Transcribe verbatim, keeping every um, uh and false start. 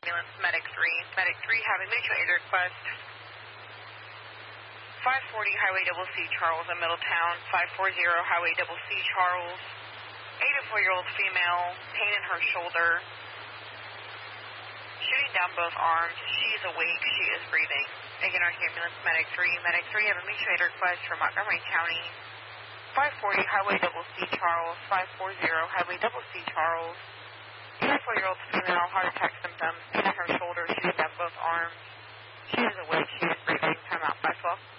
ambulance, Medic three. Medic three having mutual aid request. five forty Highway Double C Charles in Middletown. five forty Highway Double C Charles. eighty-four-year-old female, pain in her shoulder. Shooting down both arms. She is awake. She is breathing. Again, our ambulance, Medic three. Medic three having mutual aid request from Montgomery County. five forty Highway Double C Charles. five forty Highway Double C Charles. eighty-four-year-old female, heart attack symptoms, pain in her shoulder, shooting down both arms. She is awake. She is breathing. Time out. five twelve.